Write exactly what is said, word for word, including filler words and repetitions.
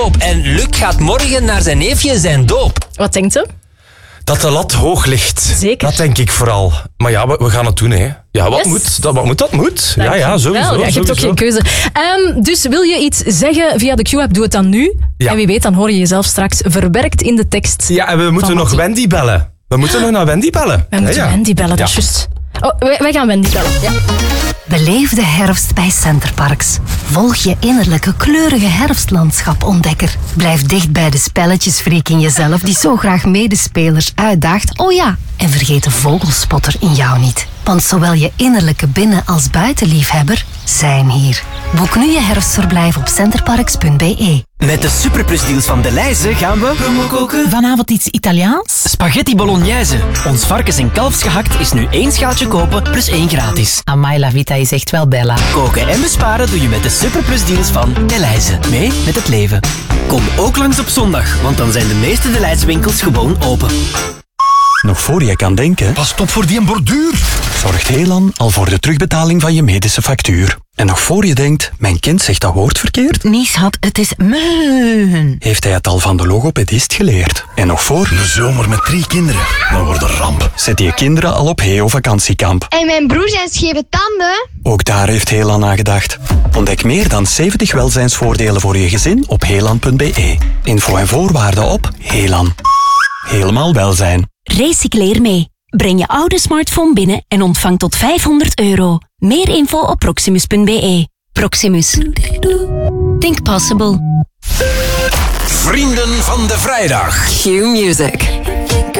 En Luc gaat morgen naar zijn neefje zijn doop. Wat denkt u? Dat de lat hoog ligt. Zeker. Dat denk ik vooral. Maar ja, we, we gaan het doen, hè. Ja, wat Yes. moet, dat, wat moet, dat moet. Dank Ja, ja, je sowieso. wel. Ja, je hebt ook sowieso. geen keuze. Um, dus wil je iets zeggen via de Q-app, doe het dan nu. Ja. En wie weet, dan hoor je jezelf straks verwerkt in de tekst. Ja, en we moeten van nog Mattie. Wendy bellen. We moeten nog naar Wendy bellen. We moeten Ja, ja. Wendy bellen, dat is Ja. juist. Oh, wij, wij gaan Wendy bellen. Ja. Beleef de herfst bij Centerparks. Volg je innerlijke kleurige herfstlandschap-ontdekker. Blijf dicht bij de spelletjesfreak in jezelf die zo graag medespelers uitdaagt. Oh ja, en vergeet de vogelspotter in jou niet. Want zowel je innerlijke binnen- als buitenliefhebber zijn hier. Boek nu je herfstverblijf op centerparks punt b e. Met de superplusdeals van Delhaize gaan we promo koken. Vanavond iets Italiaans? Spaghetti bolognese. Ons varkens- en kalfsgehakt is nu één schaaltje kopen plus één gratis. Amai, la vita is echt wel bella. Koken en besparen doe je met de superplusdeals van Delhaize. Mee met het leven. Kom ook langs op zondag, want dan zijn de meeste Delhaize winkels gewoon open. Nog voor je kan denken, Pas op voor die borduur. zorgt Helan al voor de terugbetaling van je medische factuur. En nog voor je denkt, mijn kind zegt dat woord verkeerd, Nee, schat, het is meun. heeft hij het al van de logopedist geleerd. En nog voor, Een zomer met drie kinderen. Dan wordt een ramp. zet je kinderen al op Heo vakantiekamp. En mijn broer zijn scheve tanden. Ook daar heeft Helan aan gedacht. Ontdek meer dan zeventig welzijnsvoordelen voor je gezin op helan punt b e. Info en voorwaarden op Helan. Helemaal welzijn. Recycleer mee. Breng je oude smartphone binnen en ontvang tot vijfhonderd euro. Meer info op proximus punt b e. Proximus. Think possible. Vrienden van de vrijdag. Q Music.